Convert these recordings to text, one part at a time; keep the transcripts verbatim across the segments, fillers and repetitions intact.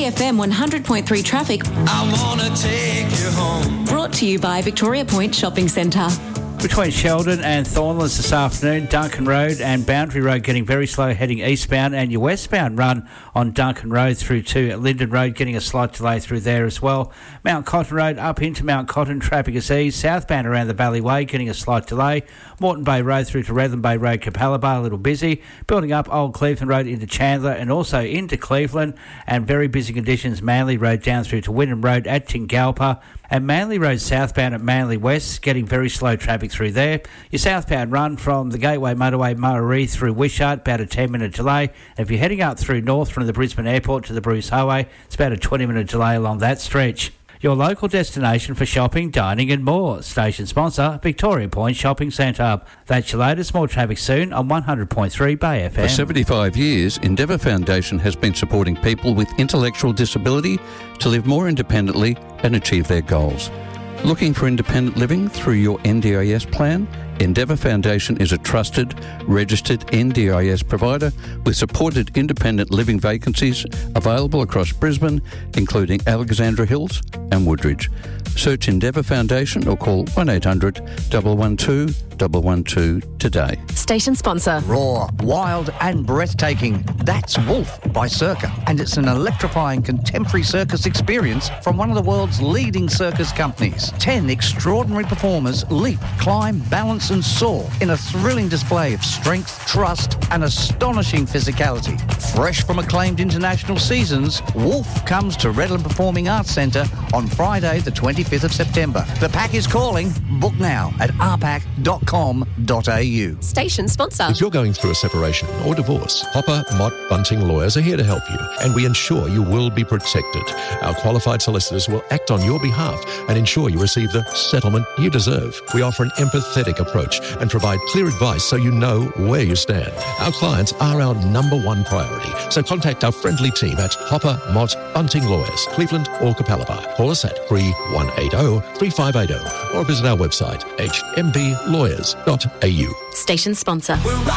F M one hundred point three traffic. I wanna take you home. Brought to you by Victoria Point Shopping Centre. Between Sheldon and Thornlands this afternoon, Duncan Road and Boundary Road getting very slow heading eastbound, and your westbound run on Duncan Road through to Linden Road getting a slight delay through there as well. Mount Cotton Road up into Mount Cotton, traffic is eased. Southbound around the Valley Way getting a slight delay. Moreton Bay Road through to Redland Bay Road, Capalaba, a little busy. Building up Old Cleveland Road into Chandler and also into Cleveland, and very busy conditions Manly Road down through to Wynnum Road at Tingalpa. And Manly Road southbound at Manly West, getting very slow traffic through there. Your southbound run from the Gateway Motorway Murray through Wishart, about a ten minute delay. And if you're heading up through north from the Brisbane Airport to the Bruce Highway, it's about a twenty minute delay along that stretch. Your local destination for shopping, dining and more. Station sponsor, Victoria Point Shopping Centre. That's your latest. More traffic soon on one hundred point three Bay F M. For seventy-five years, Endeavour Foundation has been supporting people with intellectual disability to live more independently and achieve their goals. Looking for independent living through your N D I S plan? Endeavour Foundation is a trusted, registered N D I S provider with supported independent living vacancies available across Brisbane, including Alexandra Hills and Woodridge. Search Endeavour Foundation or call one eight hundred, one one two, one one two today. Station sponsor. Raw, wild and breathtaking. That's Wolf by Circa. And it's an electrifying contemporary circus experience from one of the world's leading circus companies. Ten extraordinary performers leap, climb, balance and soar in a thrilling display of strength, trust and astonishing physicality. Fresh from acclaimed international seasons, Wolf comes to Redland Performing Arts Centre on Friday the twenty-fifth of September. The pack is calling. Book now at r pack dot com dot a u. Station sponsor. If you're going through a separation or divorce, Hopper, Mott, Bunting Lawyers are here to help you, and we ensure you will be protected. Our qualified solicitors will act on your behalf and ensure you receive the settlement you deserve. We offer an empathetic approach and provide clear advice so you know where you stand. Our clients are our number one priority, so contact our friendly team at Hopper, Mott, Bunting Lawyers, Cleveland or Capalaba. Call us at three one eight zero, three five eight zero or visit our website h m b lawyers dot a u. Station sponsor.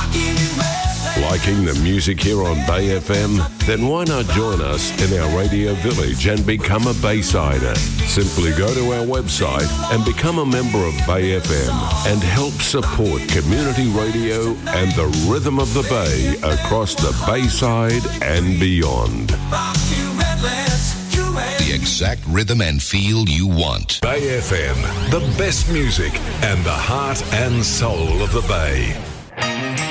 Liking the music here on Bay F M? Then why not join us in our radio village and become a Baysider? Simply go to our website and become a member of Bay F M and help support community radio and the rhythm of the Bay across the Bayside and beyond. The exact rhythm and feel you want. Bay F M, the best music and the heart and soul of the Bay.